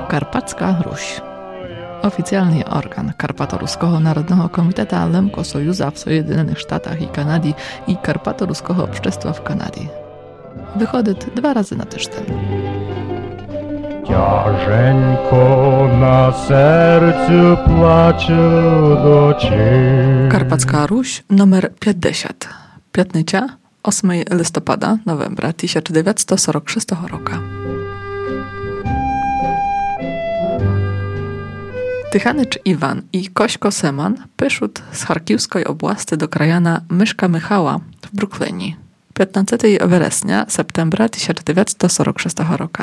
Karpacka Ruś. Oficjalny organ Karpato-Ruskiego Narodnego Komiteta Lemko Sojuza w Sojedinionych Sztatach i Kanady i Karpato-Ruskiego Общества w Kanadzie. Wychodzi 2 razy na tydzień. Ciężko na sercu płacze docie. Karpacka Ruś numer 50. Piatnycia 8 listopada, novembra 1946 roku. Tychanycz Iwan i Kośko Seman pyszut z Charkiwskiej oblasti do krajana Myszka Michała w Brooklynie 15 września septembra 1946 roku.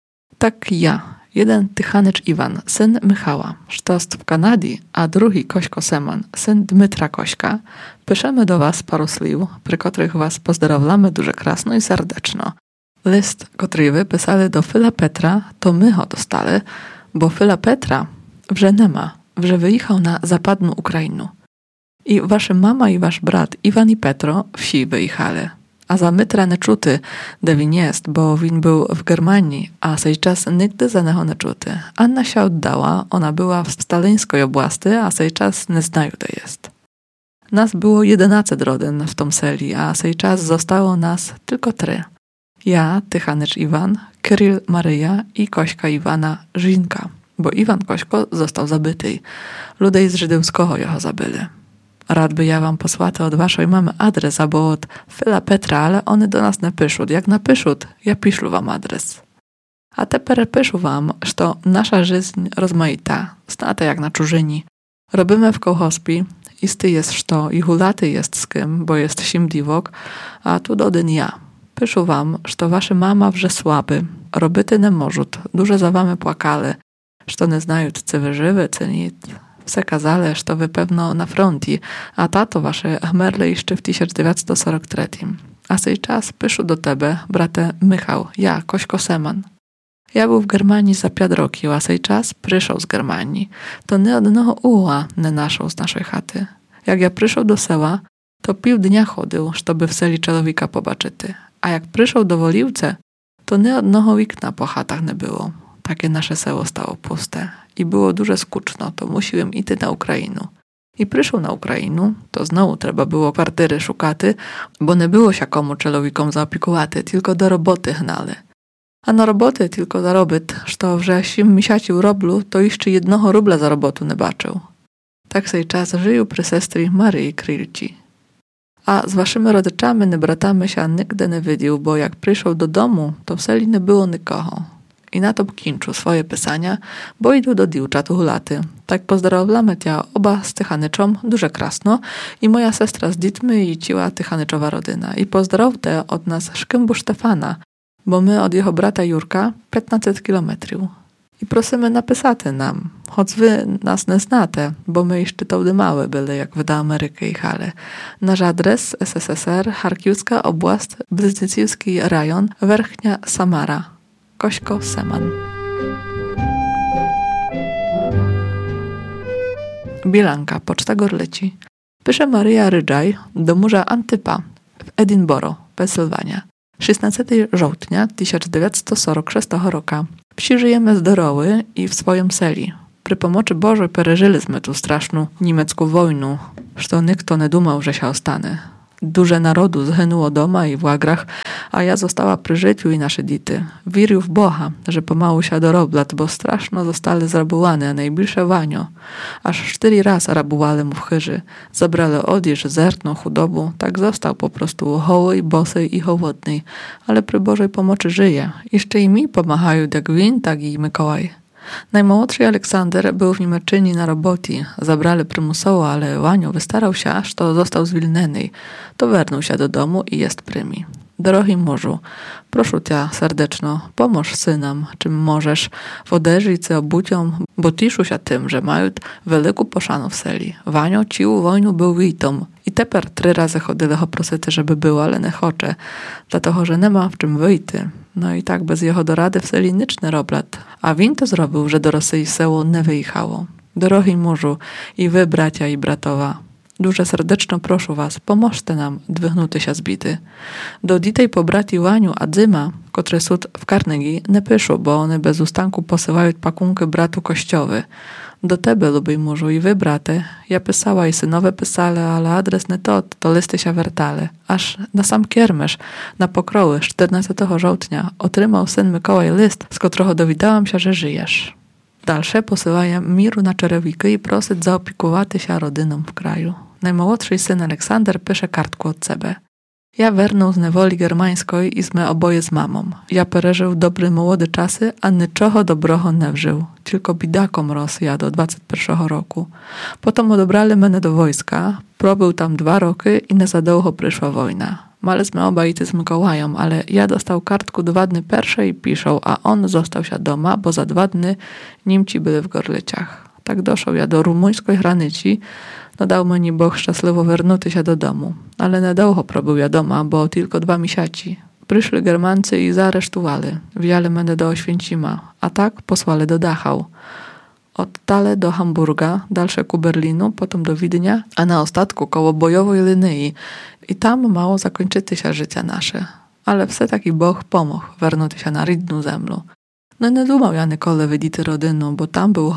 Tak ja, jeden Tychanycz Iwan, syn Michała, sztost w Kanadzie, a drugi Kośko Seman, syn Dmytra Kośka, piszemy do was paru sliw, przy których was pozdrawlamy duże krasno i serdeczno. List, który wy pisali do Fyla Petra, to my ho dostali, bo Fyla Petra wże nema, wże wyjechał na zapadną Ukrainę. I wasza mama i wasz brat Iwan i Petro wsi wyjechali. A za Mytra nie czuty, de win jest, bo win był w Germanii, a sej czas nigdy za neho nie czuty. Anna się oddała, ona była w Stalińskiej oblasti, a sej czas nie znaju, de jest. Nas było 11 rodin w tom seli, a sej czas zostało nas tylko 3. Ja, Tychanycz Iwan, Kyryl Maryja i Kośka Iwana Żinka, bo Iwan Kośko został zabyty. Ludzie z żydowskiego jeho zabyli. Rad by ja wam posłać od waszej mamy adres, albo od Fyla Petra, ale one do nas nie pyszut. Jak napiszut, ja piszlu wam adres. A teper piшу wam, że nasza żyźń rozmaita, znata jak na czużyni. Robimy w kołhospi, isty jest szto i hulaty jest z kim, bo jest simdiwok, a tu dodyn ja. Pišu wam, że wasza mama wrze słaby, robyty nie możut, duże za wamy płakale, że nie znają, czy wyżywy, czy nic. Wse kazale, że wy pewno na fronti, a tato wasze chmerle jeszcze w 1943. A sej czas pyšu do tebe, brate Michał, ja, Kośko Seman. Ja był w Germanii za 5 roki, a sej czas przyszł z Germanii. To nie odnoho uła nie naszą z naszej chaty. Jak ja przyszł do sela, to pół dnia chodził, żeby w seli człowieka pobaczyty. A jak przyszł do Woliwce, to nie odnoho wikna po chatach nie było. Takie nasze selo stało puste. I było duże skuczno, to musiałem iść na Ukrainę. I przyszł na Ukrainę, to znowu trzeba było kwartyry szukaty, bo nie było się komu czelowikom zaopiekowaty, tylko do roboty hnali. A na roboty tylko zarobyt, że wrze 7 miesięcy roblu, to jeszcze 1 rubla za robotu nie baczył. Tak sej czas żył przy sestry Maryi Krylci. A z waszymi rodzicami nie bratami się nigdy nie widział, bo jak przyszł do domu, to w seli nie było nikogo. I na to kończył swoje pisania, bo idą do diwczatu hulaty. Tak pozdrawlamy tia oba z Tychanyczom, duże krasno, i moja sestra z dziećmi i ciła Tychanyczowa rodzina. I pozdrowte od nas Szkymbu Stefana, bo my od jego brata Jurka 15 kilometrów. I prosimy napisaty nam, choć wy nas nie znate, bo my jeszcze to mały byli, jak wy do Ameryki jechali. Nasz adres SSSR, Charkiwska oblast, Bzytycki rajon, Werchnia Samara. Kośko Seman. Bilanka, Poczta Gorleci. Pisze Maryja Rydżaj do męża Antypa w Edinburgh, Pensylwania. 16 żołtnia 1946 roku. Przyżyjemy zdrowy i w swoim seli. Przy pomocy Bożej przeżyliśmy tu straszną niemiecką wojnę, że nikt nie dumał, że się ostanie. Duże narodu zhynuło doma i w łagrach, a ja została przy życiu i nasze dzieci. Wierzył w Boha, że pomału się doroblat, bo straszno zostali zrabowane, a najbliższe Wanio. Aż 4 razy rabuwali mu w chyży. Zabrali odzież, zertną chudobu, tak został po prostu hoły, bosej i hołodnej. Ale przy Bożej pomocy żyje. Jeszcze i mi pomachają jak win, tak i Mikołaj. Najmłodszy Aleksander był w Niemczyni na robocie. Zabrali prymusowo, ale Wanio wystarał się, aż to został zwilneny. To wernął się do domu i jest prymi. Drogi mężu, proszę cię serdeczno, pomóż synam, czym możesz, w oderzyć obuciom, bo tiszu się tym, że mają wielką poszanu w seli. Wanio cił wojnu był witą i teper 3 razy chodzili ho prosity, żeby było, ale nie chocze, dlatego, że nie ma w czym wyjty. No i tak bez jeho dorady w seli nic nie roblat. A win to zrobił, że do Rosji seło nie wyjechało. Drogi mężu i wy bracia i bratowa, Дуже сердечно прошу вас, поможте нам двигнутися з біди. До дітей по браті Ваню а Дзима, котрий суд в Карнегі, не пишу, бо вони без устанку посилають пакунки bratу Kościowy. Do tebe, lubiej murzu, i wy, brate. Ja pisała i synowe pisali, ale adres nie to listy się wertale. Aż na sam kiermesz, na pokroły 14 żołtnia, otrzymał syn Mikołaj list, z którego dowiedziałam się, że żyjesz. Dalsze posyłają miru na czerewiki i prosyć zaopiekowaty się rodyną w kraju. Najmłodszy syn Aleksander pisze kartku od siebie. Ja wernął z niewoli germańskiej i sme oboje z mamą. Ja pereżył dobry młode czasy, a niczego dobroho nie wżył. Tylko bidakom Rosja do 21 roku. Potem odebrali mnie do wojska, probył tam 2 roki i nie za długo przyszła wojna. Maliśmy obaj z Mikołajem, ale ja dostał kartku 2 dni pierwsze i piszą, a on został się doma, bo za 2 dni Niemci byli w Gorlicach. Tak doszedł ja do rumuńskiej granicy. No dał meni Bóg szczęśliwie wernąć się do domu. Ale niedługo probył ja doma, bo tylko 2 miesiące. Przyszli Germancy i zaresztowali. Wzięli mnie do Oświęcima, a tak posłali do Dachau. Od Tale do Hamburga, dalsze ku Berlinu, potem do Widnia, a na ostatku koło bojowej linii. I tam mało zakończyty się życie nasze. Ale wse taki Bóg pomógł wernąć się na rідну землю. No nie dumał ja nikole widzieć rodynu, bo tam był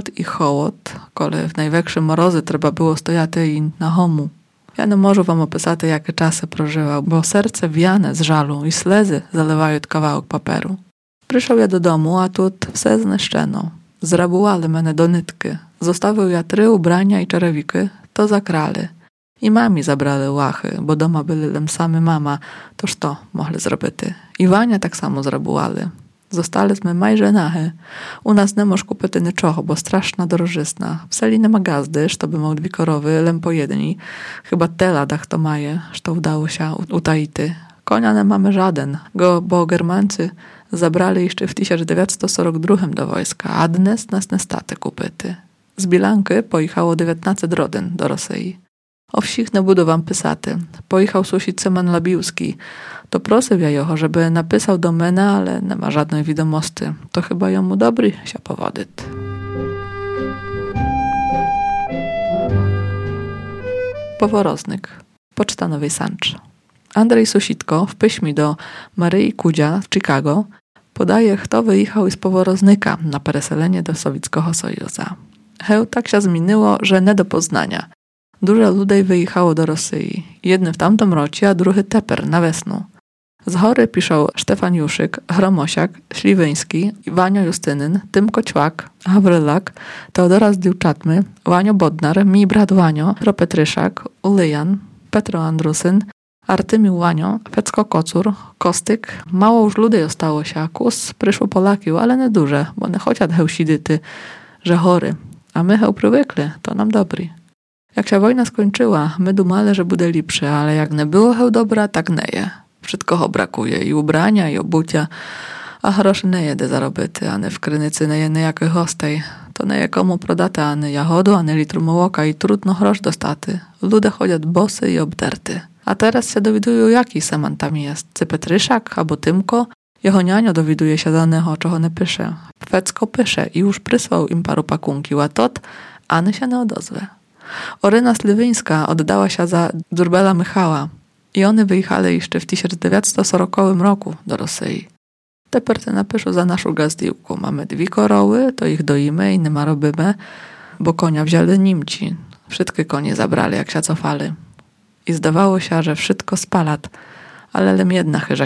hołod, kole w największym morozy trzeba było stojać i na homu. Ja nie możу wam opisać, jakie czasy prożywał, bo serce wiane z żalu i slzy zalewają kawałek papieru. Przyszedł ja do domu, a tu wse zniszczeno. Zrabułali mnie do nitki. Zostawił ja 3 ubrania i czerewiki, to zakrali. I mami zabrali łachy, bo doma byli lim sami mama, toż to mogli zrobić. I Wania tak samo zrabułali. Zostaliśmy majże nahe. U nas nie możesz kupić niczego, bo straszna drożyzna. W seli nie ma gazdy, żeby miał 2 korowy, lem po jedni. Chyba te ladach to maje, że udało się utaić. Konia nie mamy żaden, bo Germancy zabrali jeszcze w 1942 do wojska, a dnes nas nie staty kupyty. Z Bilanki pojechało 19 rodyn do Rosji. O wsich nie budu wam pysaty. Pojechał susić Seman Labiłski. To proszę ja jeho, żeby napisał do mnie, ale nie ma żadnej wiadomości. To chyba jemu dobry się powodyt. Poworoznyk. Poczta Nowej Sanczy. Andrzej Susitko w piśmie do Maryi Kudzia z Chicago podaje, kto wyjechał z Poworoznyka na pereselenie do Sowieckiego Sojuszu. Heł tak się zmieniło, że nie do poznania. Dużo ludzi wyjechało do Rosji. Jedny w tamtym rocie, a drugi teper na wiosnę. Z chory piszą Stefan Juszyk, Chromosiak, Śliwyński, Wanio Justynyn, Tymko Ćłak, Hawrylak, Teodora Zdiłczatmy, Wanio Bodnar, mi brat Wanio, Petryszak, Ulyjan, Petro Andrusyn, Artymił Wanio, Fecko Kocur, Kostyk. Mało już ludzi ostało się, kus przyszło Polakił, ale nie duże, bo nie chociaż hełsidyty, że chory. A my heł przywykli, to nam dobry. Jak się wojna skończyła, my dumali, że bude lepsze, ale jak nie było heł dobra, tak nie je. Wszystko brakuje, i ubrania, i obucia, a groszy nie jedy zarobyty, a nie w krynicy nie je niejakich hostej. To nie komu prodate, a nie jachodu, a nie litru mołoka i trudno grosz dostaty. Ludzie chodzą bosy i obderty. A teraz się dowidują, jaki Seman tam jest. Czy Petryszak, albo Tymko? Jeho nianio dowiduje się danego, czego nie pisze. Fecko pisze i już przysłał im paru pakunki, a tot, Any się nie odozwie. Oryna Sliwyńska oddała się za Durbela Michała i one wyjechali jeszcze w 1940 roku do Rosji. Teper te napiszą za naszą gazdiłką. Mamy 2 koroły, to ich doimy i nie ma robimy, bo konia wzięli Niemci. Wszystkie konie zabrali, jak się cofali. I zdawało się, że wszystko spalat, ale lim jedna chyża